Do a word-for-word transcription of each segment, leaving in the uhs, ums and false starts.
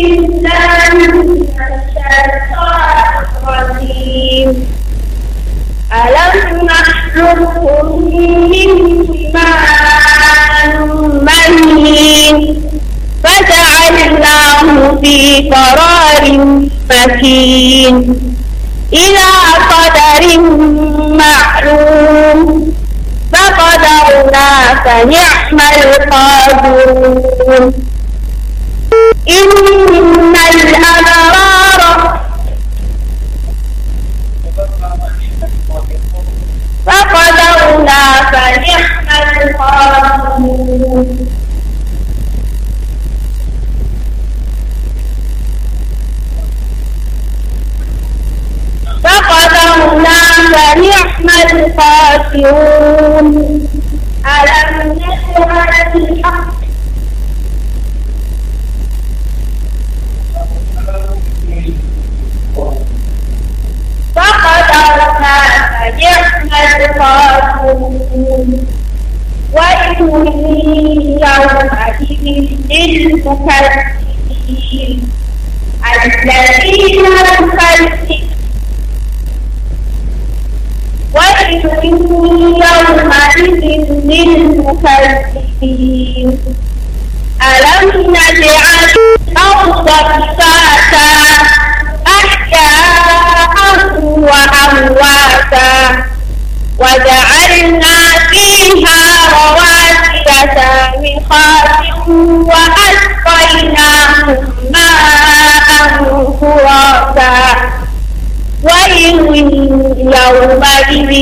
بالله من الشيطان الرجيم ألم نخلقكم من ماء مهين فجعلناه في قرار مكين إلى قدر معلوم فقدرنا فنعم القادرون إن الأبرار فقدرنا فنعم القادرون فقدرنا فنعم القادرون ألم نجعل الحق فقدرنا فنعم القادرون ويل يومئذ للمكذبين الذين يكذبون ويل يومئذ للمكذبين ألم نجعل الأرض كفاتا أحياء وأمواتا وجعلنا فيها رواسي شامخات وأسقيناكم ماء فراتا ويل يومئذ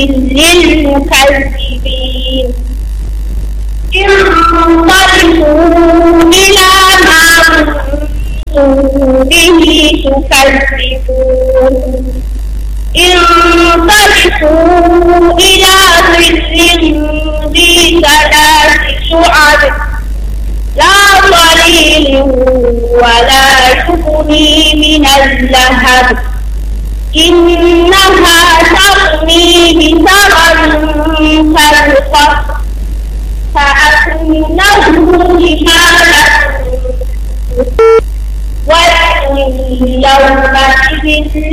للمكذبين انطلقوا إلى ما كنتم به تكذبون انطلقوا إلى ظل ذي ثلاث شعب لا ظليل ولا يغني من اللهب إنها ترمي بشرر كالقصر كأنه جمالة ويل يومئذ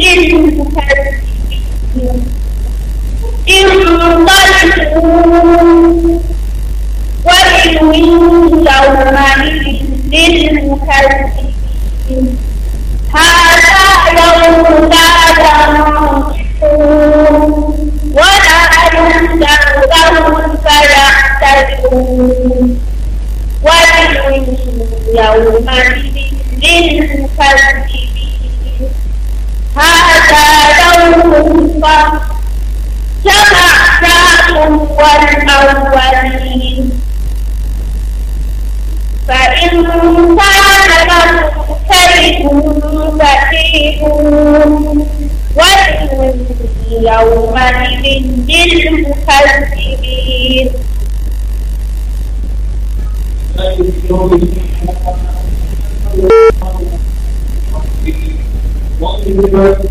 للمكذبين انطلقوا ويل يومئذ للمكذبين هذا يوم لا ينطقون ولا يهزأ لهم فيعتذرون ويل يومئذ للمكذبين هذا يوم الفصل جمعناكم والأولين فإن كان لكم كيد فكيدون ويل يومئذ للمكذبين